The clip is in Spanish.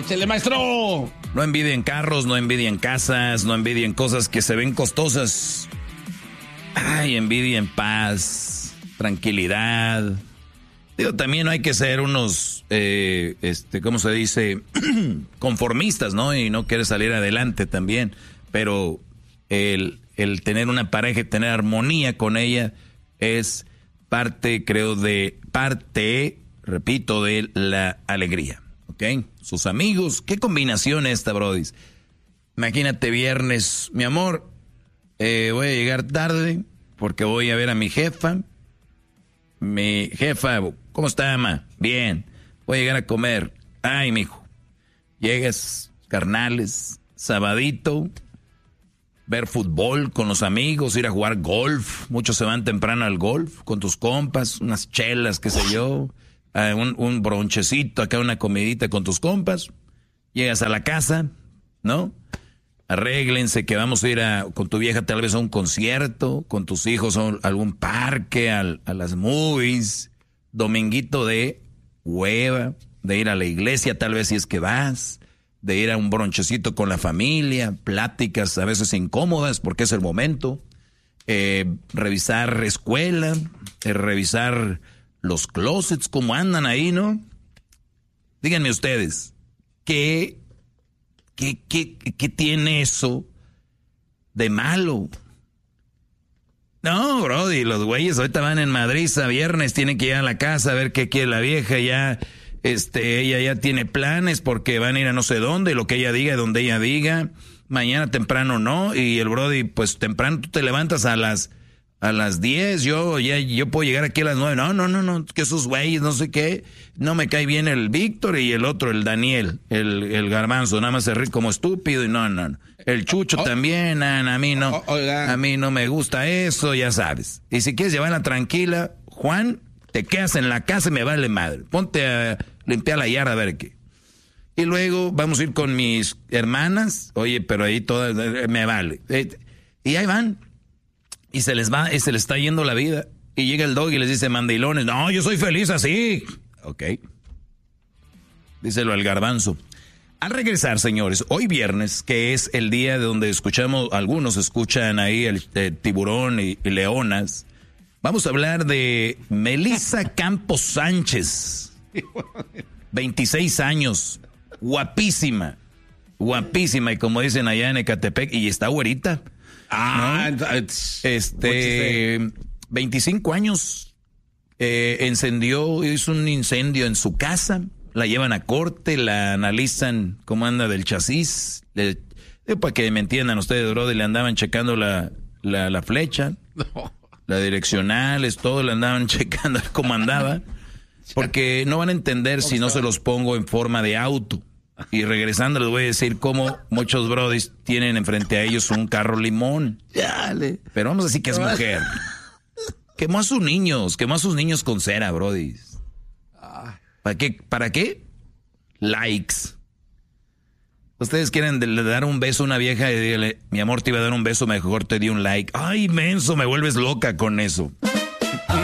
¡Échale, maestro! No envidien carros, no envidien casas, no envidien cosas que se ven costosas. Ay, envidien paz, tranquilidad. Digo, también no hay que ser unos, ¿cómo se dice? Conformistas, ¿no? Y no querer salir adelante también. Pero el tener una pareja y tener armonía con ella es parte, repito, de la alegría. ¿Ok? Sus amigos. ¿Qué combinación esta, brodis? Imagínate viernes, mi amor, voy a llegar tarde porque voy a ver a mi jefa. Mi jefa, ¿cómo está, ama? Bien. Voy a llegar a comer. Ay, mijo. Llegas, carnales, sabadito, ver fútbol con los amigos, ir a jugar golf. Muchos se van temprano al golf con tus compas, unas chelas, qué sé yo, un bronchecito, acá una comidita con tus compas. Llegas a la casa, ¿no? Arréglense que vamos a ir con tu vieja tal vez a un concierto, con tus hijos a algún parque, a las movies, dominguito de hueva, de ir a la iglesia tal vez si es que vas, de ir a un bronchecito con la familia, pláticas a veces incómodas porque es el momento, revisar escuela, revisar los closets, cómo andan ahí, ¿no? Díganme ustedes, ¿qué tiene eso de malo? No, brody, los güeyes ahorita van en Madrid a viernes, tienen que ir a la casa a ver qué quiere la vieja, ya, ella ya tiene planes porque van a ir a no sé dónde, lo que ella diga, donde ella diga, mañana temprano no, y el brody, pues temprano tú te levantas a las 10, yo puedo llegar aquí a las 9, no, que esos güeyes, no sé qué, no me cae bien el Víctor y el otro, el Daniel, el garbanzo, nada más se ríe como estúpido y no, el Chucho también, a mí no me gusta eso, ya sabes, y si quieres llevarla tranquila, Juan, te quedas en la casa y me vale madre, ponte a limpiar la yarda a ver qué. Y luego vamos a ir con mis hermanas, oye, pero ahí todas, me vale, y ahí van. Y se les está yendo la vida. Y llega el dog y les dice, mandilones, no, yo soy feliz así. Ok. Díselo al garbanzo. Al regresar, señores, hoy viernes, que es el día de donde algunos escuchan ahí el tiburón y leonas, vamos a hablar de Melissa Campos Sánchez. 26 años. Guapísima. Y como dicen allá en Ecatepec, y está güerita. ¿No? 25 años, hizo un incendio en su casa, la llevan a corte, la analizan cómo anda del chasis, para que me entiendan ustedes, brother, le andaban checando la flecha, la direccionales, todo le andaban checando cómo andaba, porque no van a entender si no se los pongo en forma de auto. Y regresando les voy a decir cómo muchos brodis tienen enfrente a ellos un carro limón. Pero vamos a decir que es mujer. Quemó a sus niños con cera, brodis. ¿Para qué? Likes. Ustedes quieren dar un beso a una vieja y dígale, mi amor, te iba a dar un beso, mejor te di un like. Ay, menso, me vuelves loca con eso.